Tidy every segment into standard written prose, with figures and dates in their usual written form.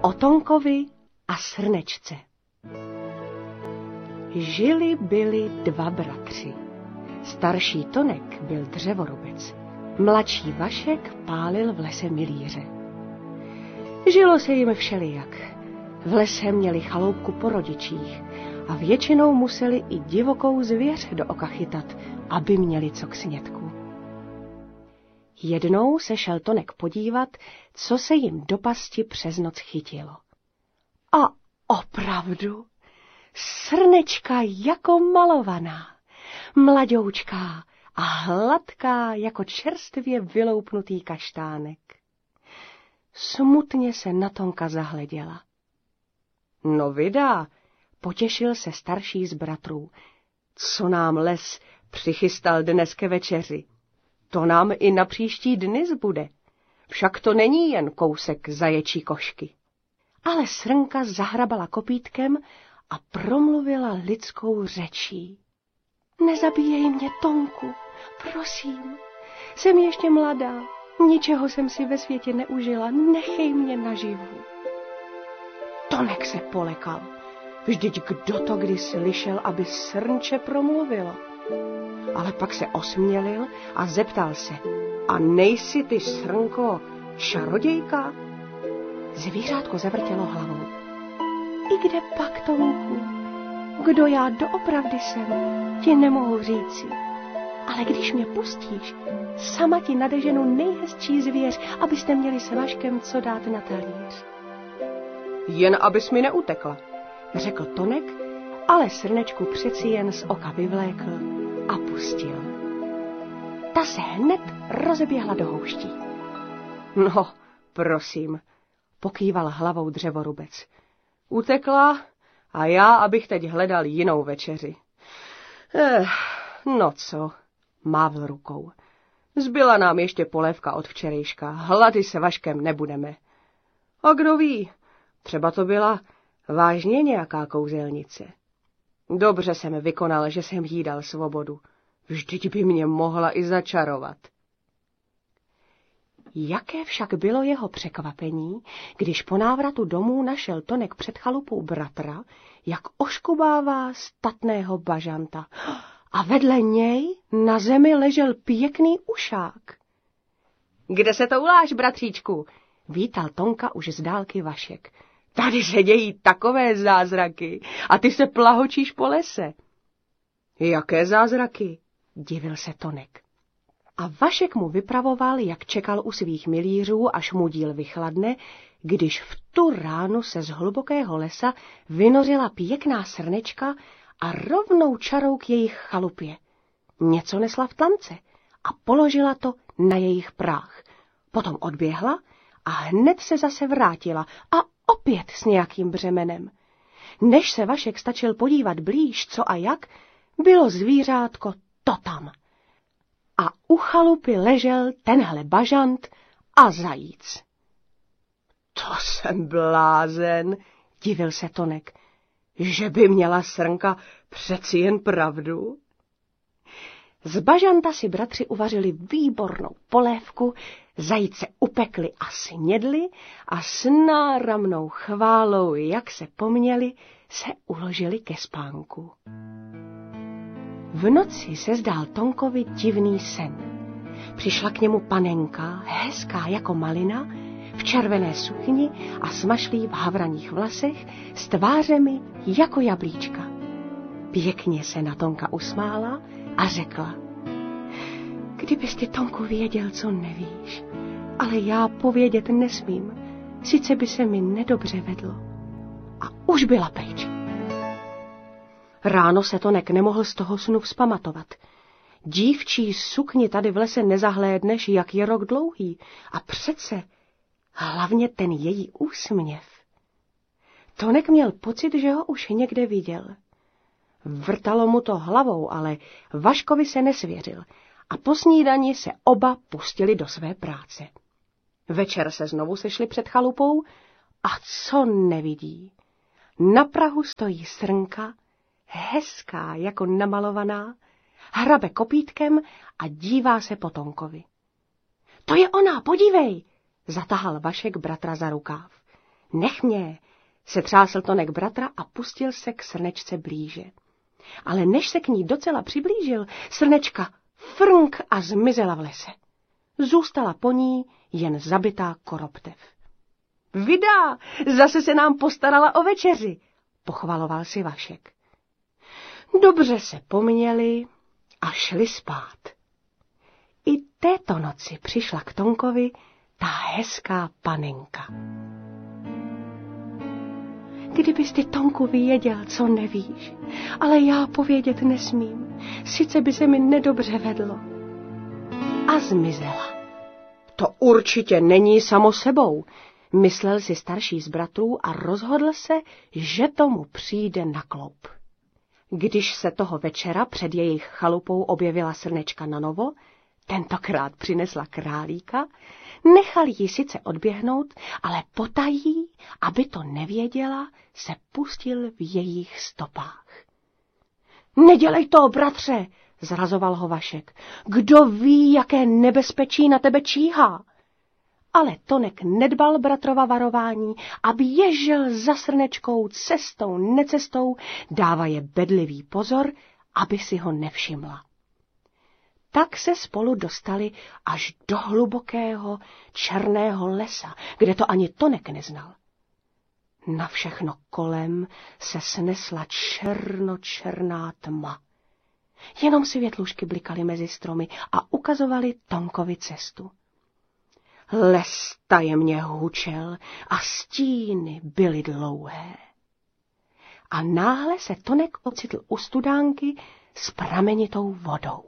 O Tonkovi a srnečce. Byli dva bratři. Starší Tonek byl dřevorubec, mladší Vašek pálil v lese milíře. Žilo se jim všelijak. V lese měli chaloupku po rodičích a většinou museli i divokou zvěř do oka chytat, aby měli co k snědku. Jednou se šel Tonek podívat, co se jim do pasti přes noc chytilo. A opravdu, srnečka jako malovaná, mladoučká a hladká jako čerstvě vyloupnutý kaštánek. Smutně se na Tonka zahleděla. No vydá, potěšil se starší z bratrů. Co nám les přichystal dnes ke večeři? To nám i na příští dny zbude. Však to není jen kousek zaječí košky. Ale srnka zahrabala kopítkem a promluvila lidskou řečí. Nezabíjej mě, Tonku, prosím. Jsem ještě mladá, ničeho jsem si ve světě neužila, nechej mě naživu. Tonek se polekal. Vždyť kdo to kdy slyšel, aby srnče promluvilo? Ale pak se osmělil a zeptal se. A nejsi ty, srnko, čarodějka? Zvířátko zavrtělo hlavou. I kde pak, Tonku? Kdo já doopravdy jsem, ti nemohu říci. Ale když mě pustíš, sama ti nadeženu nejhezčí zvěř, abyste měli s Vaškem co dát na talíř. Jen abys mi neutekla, řekl Tonek, ale srnečku přeci jen z oka vyvlékl a pustil. Ta se hned rozeběhla do houští. No, prosím, pokýval hlavou dřevorubec. Utekla a já, abych teď hledal jinou večeři. No co, mávl rukou. Zbyla nám ještě polévka od včerejška, hlady se Vaškem nebudeme. A kdo ví, třeba to byla vážně nějaká kouzelnice. Dobře jsem vykonal, že jsem jí dal svobodu. Vždyť by mě mohla i začarovat. Jaké však bylo jeho překvapení, když po návratu domů našel Tonek před chalupou bratra, jak oškubává statného bažanta. A vedle něj na zemi ležel pěkný ušák. Kde se to uláš, bratříčku? Vítal Tonka už z dálky Vašek. Tady se dějí takové zázraky a ty se plahočíš po lese. Jaké zázraky? Divil se Tonek. A Vašek mu vypravoval, jak čekal u svých milířů, až mu díl vychladne, když v tu ránu se z hlubokého lesa vynořila pěkná srnečka a rovnou čarou k jejich chalupě. Něco nesla v tlamce a položila to na jejich práh. Potom odběhla a hned se zase vrátila a opět s nějakým břemenem. Než se Vašek stačil podívat blíž, co a jak, bylo zvířátko to tam. A u chalupy ležel tenhle bažant a zajíc. To jsem blázen, divil se Tonek, že by měla srnka přeci jen pravdu. Z bažanta si bratři uvařili výbornou polévku, zajíce upekli a snědli a s náramnou chválou, jak se poměli, se uložili ke spánku. V noci se zdál Tonkovi divný sen. Přišla k němu panenka, hezká jako malina, v červené sukni a smašlí v havraných vlasech, s tvářemi jako jablíčka. Pěkně se na Tonka usmála a řekla. Kdybys ty, Tonku, věděl, co nevíš, ale já povědět nesmím, sice by se mi nedobře vedlo. A už byla pryč. Ráno se Tonek nemohl z toho snu vzpamatovat. Dívčí sukni tady v lese nezahlédneš, jak je rok dlouhý. A přece hlavně ten její úsměv. Tonek měl pocit, že ho už někde viděl. Vrtalo mu to hlavou, ale Vaškovi se nesvěřil a po snídani se oba pustili do své práce. Večer se znovu sešli před chalupou a co nevidí. Na prahu stojí srnka, hezká jako namalovaná, hrabe kopítkem a dívá se po Tonkovi. To je ona, podívej, zatahal Vašek bratra za rukáv. Nech mě, setřásl Tonek bratra a pustil se k srnečce blíže. Ale než se k ní docela přiblížil, srnečka frnk a zmizela v lese. Zůstala po ní jen zabitá koroptev. Vida, zase se nám postarala o večeři, pochvaloval si Vašek. Dobře se poměli a šli spát. I této noci přišla k Tonkovi ta hezká panenka. Kdybys ty, Tonku, věděl, co nevíš, ale já povědět nesmím, sice by se mi nedobře vedlo. A zmizela. To určitě není samo sebou, myslel si starší z bratrů a rozhodl se, že tomu přijde na kloup. Když se toho večera před jejich chalupou objevila srnečka nanovo, tentokrát přinesla králíka, nechal ji sice odběhnout, ale potají, aby to nevěděla, se pustil v jejich stopách. Nedělej to, bratře, zrazoval ho Vašek. Kdo ví, jaké nebezpečí na tebe číhá? Ale Tonek nedbal bratrova varování a běžel za srnečkou cestou, necestou, dávaje bedlivý pozor, aby si ho nevšimla. Tak se spolu dostali až do hlubokého černého lesa, kde to ani Tonek neznal. Na všechno kolem se snesla černočerná tma. Jenom světlušky blikaly mezi stromy a ukazovaly Tonkovi cestu. Les tajemně hučel a stíny byly dlouhé. A náhle se Tonek ocitl u studánky s pramenitou vodou.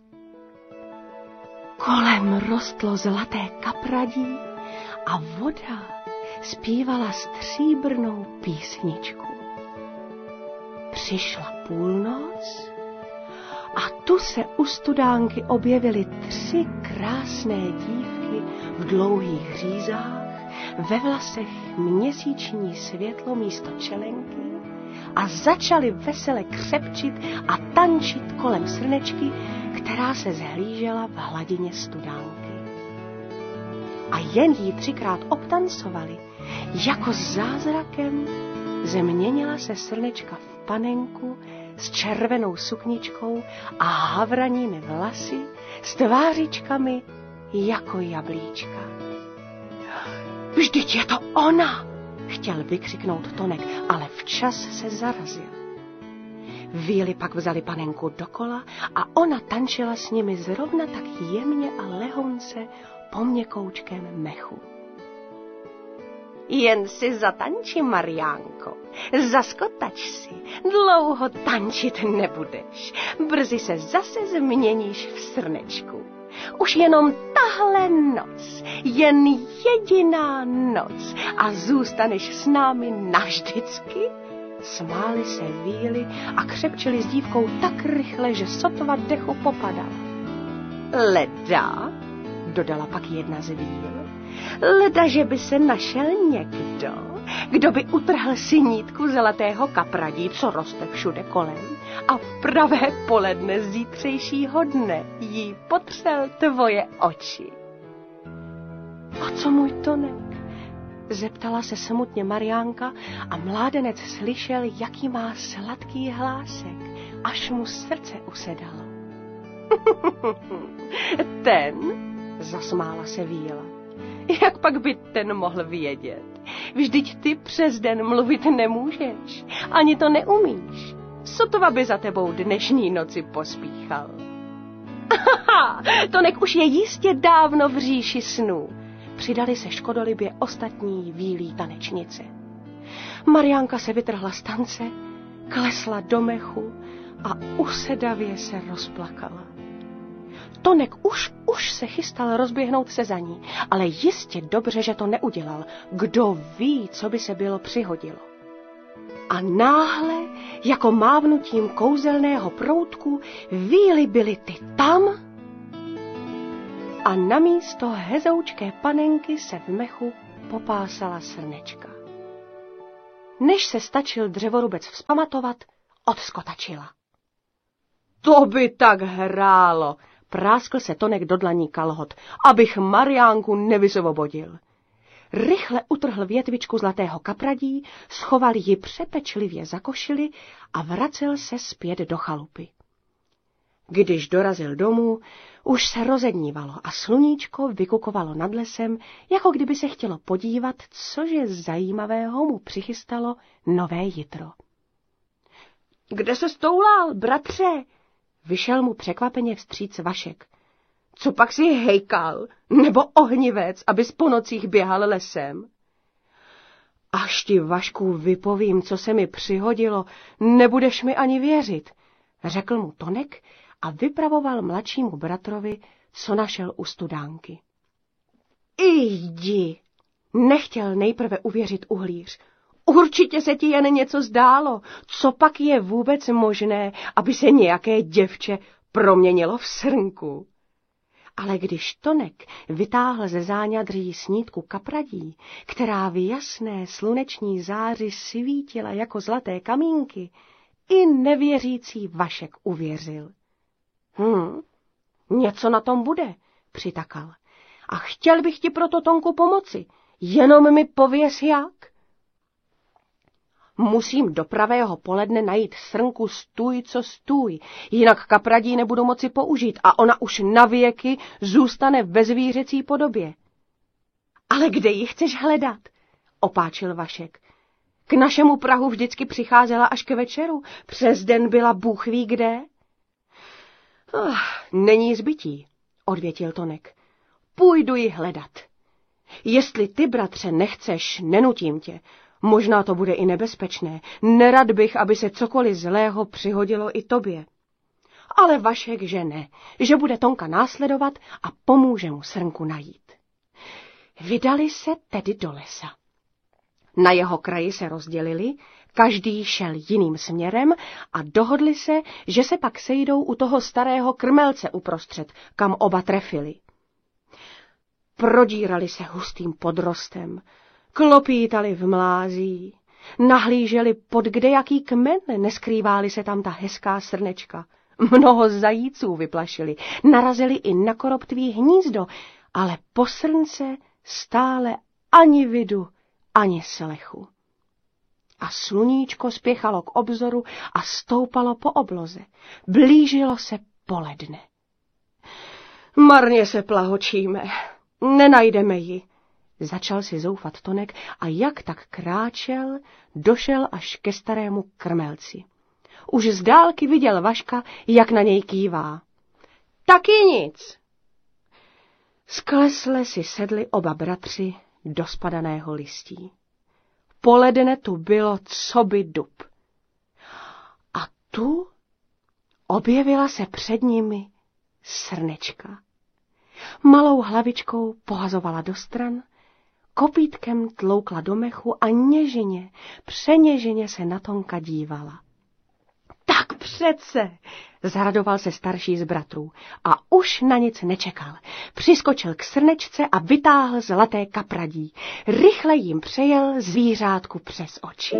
Kolem rostlo zlaté kapradí a voda zpívala stříbrnou písničku. Přišla půlnoc a tu se u studánky objevily 3 krásné dívky v dlouhých řízách, ve vlasech měsíční světlo místo čelenky a začaly vesele křepčit a tančit kolem srnečky, která se zhlížela v hladině studánky. A jen jí 3krát obtancovali, jako zázrakem změnila se srnečka v panenku s červenou sukničkou a havraními vlasy, s tvářičkami jako jablíčka. Vždyť je to ona, chtěl vykřiknout Tonek, ale včas se zarazil. Víly pak vzali panenku dokola a ona tančila s nimi zrovna tak jemně a lehonce po měkoučkém mechu. Jen si zatanči, Mariánko, zaskotač si, dlouho tančit nebudeš, brzy se zase změníš v srnečku. Už jenom tahle noc, jen jediná noc a zůstaneš s námi navždycky. Smáli se víly a křepčili s dívkou tak rychle, že sotva dechu popadala. Leda, dodala pak jedna z víl, leda, že by se našel někdo, kdo by utrhl sinítku zlatého kapradí, co roste všude kolem, a v pravé poledne zítřejšího dne jí potřel tvoje oči. A co můj Tonek? Zeptala se smutně Mariánka a mládenec slyšel, jaký má sladký hlásek, až mu srdce usedalo. Ten, zasmála se víla. Jak pak by ten mohl vědět? Vždyť ty přes den mluvit nemůžeš, ani to neumíš. Sotva by za tebou dnešní noci pospíchal. Tonek už je jistě dávno v říši snů. Přidali se škodolibě ostatní vílí tanečnice. Mariánka se vytrhla z tance, klesla do mechu a usedavě se rozplakala. Tonek už se chystal rozběhnout se za ní, ale jistě dobře, že to neudělal. Kdo ví, co by se bylo přihodilo. A náhle, jako mávnutím kouzelného proutku, víly byly ty tam a namísto hezoučké panenky se v mechu popásala srnečka. Než se stačil dřevorubec vzpamatovat, odskotačila. To by tak hrálo, práskl se Tonek do dlaní kalhot, abych Mariánku nevysvobodil. rychle utrhl větvičku zlatého kapradí, schoval ji přepečlivě za košili a vracel se zpět do chalupy. Když dorazil domů, už se rozednívalo a sluníčko vykukovalo nad lesem, jako kdyby se chtělo podívat, cože zajímavého mu přichystalo nové jitro. Kde se stoulal, bratře? Vyšel mu překvapeně vstříc Vašek. Co pak si hejkal, nebo ohnivec, abys po nocích běhal lesem? Až ti, Vašku, vypovím, co se mi přihodilo, nebudeš mi ani věřit, řekl mu Tonek a vypravoval mladšímu bratrovi, co našel u studánky. Jdi, nechtěl nejprve uvěřit uhlíř. Určitě se ti jen něco zdálo. Co pak je vůbec možné, aby se nějaké děvče proměnilo v srnku? Ale když Tonek vytáhl ze záňadří snídku kapradí, která v jasné sluneční záři svítila jako zlaté kamínky, i nevěřící Vašek uvěřil. Něco na tom bude, přitakal. A chtěl bych ti proto, Tonku, pomoci. Jenom mi pověz jak. Musím do pravého poledne najít srnku stůj, co stůj, jinak kapradí nebudu moci použít a ona už navěky zůstane ve zvířecí podobě. Ale kde ji chceš hledat? Opáčil Vašek. K našemu prahu vždycky přicházela až k večeru, přes den byla bůh ví kde. Není zbytí, odvětil Tonek. Půjdu ji hledat. Jestli ty, bratře, nechceš, nenutím tě. Možná to bude i nebezpečné. Nerad bych, aby se cokoliv zlého přihodilo i tobě. Ale Vašek, že ne, že bude Tonka následovat a pomůže mu srnku najít. Vydali se tedy do lesa. Na jeho kraji se rozdělili, každý šel jiným směrem a dohodli se, že se pak sejdou u toho starého krmelce uprostřed, kam oba trefili. Prodírali se hustým podrostem, klopítali v mlází, nahlíželi pod kdejaký kmen, neskrýváli se tam ta hezká srnečka. Mnoho zajíců vyplašili, narazili i na koroptví hnízdo, ale po srnce stále ani vidu, ani slechu. A sluníčko spěchalo k obzoru a stoupalo po obloze. Blížilo se poledne. Marně se plahočíme, nenajdeme ji. Začal si zoufat Tonek a jak tak kráčel, došel až ke starému krmelci. Už z dálky viděl Vaška, jak na něj kývá. Taky nic. Sklesle si sedli oba bratři do spadaného listí. Poledne tu bylo coby dub. A tu objevila se před nimi srnečka. Malou hlavičkou pohazovala do stran, kopítkem tloukla do mechu a něžně, přeněžně se na Tonka dívala. Tak přece, zaradoval se starší z bratrů a už na nic nečekal. Přiskočil k srnečce a vytáhl zlaté kapradí. Rychle jim přejel zvířátku přes oči.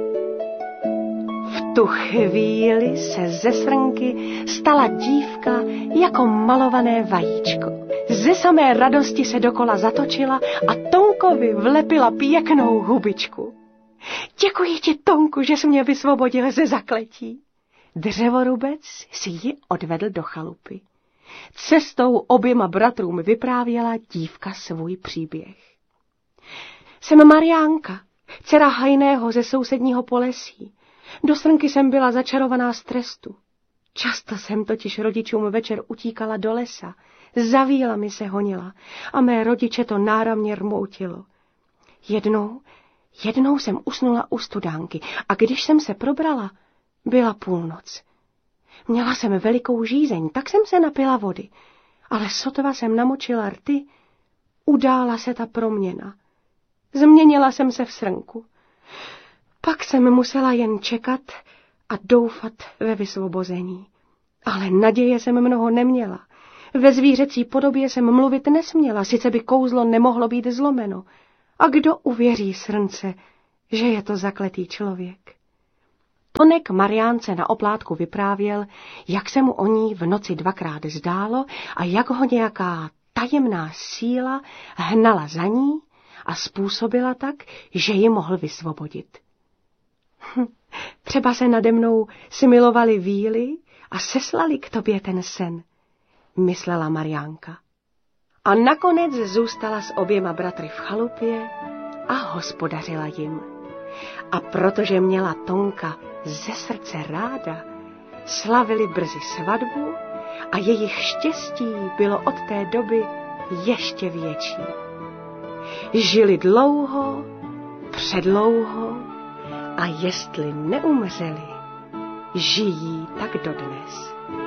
V tu chvíli se ze srnky stala dívka jako malované vajíčko. Ze samé radosti se dokola zatočila a Tonkovi vlepila pěknou hubičku. Děkuji ti, Tonku, že jsi mě vysvobodil ze zakletí. Dřevorubec si ji odvedl do chalupy. Cestou oběma bratrům vyprávěla dívka svůj příběh. Jsem Mariánka, dcera hajného ze sousedního Polesí. Do srnky jsem byla začarovaná z trestu. Často jsem totiž rodičům večer utíkala do lesa, za mi se honila a mé rodiče to náramně rmoutilo. Jednou jsem usnula u studánky a když jsem se probrala, byla půlnoc. Měla jsem velikou žízeň, tak jsem se napila vody, ale sotva jsem namočila rty, udála se ta proměna. Změnila jsem se v srnku. Pak jsem musela jen čekat a doufat ve vysvobození. Ale naděje jsem mnoho neměla. Ve zvířecí podobě jsem mluvit nesměla, sice by kouzlo nemohlo být zlomeno. A kdo uvěří srnce, že je to zakletý člověk? Tonek Mariánce na oplátku vyprávěl, jak se mu o ní v noci dvakrát zdálo a jak ho nějaká tajemná síla hnala za ní a způsobila tak, že ji mohl vysvobodit. Třeba se nade mnou smilovali víly a seslali k tobě ten sen, myslela Mariánka. A nakonec zůstala s oběma bratry v chalupě a hospodařila jim. A protože měla Tonka ze srdce ráda, slavili brzy svatbu a jejich štěstí bylo od té doby ještě větší. Žili dlouho, předlouho a jestli neumřeli, žijí tak dodnes.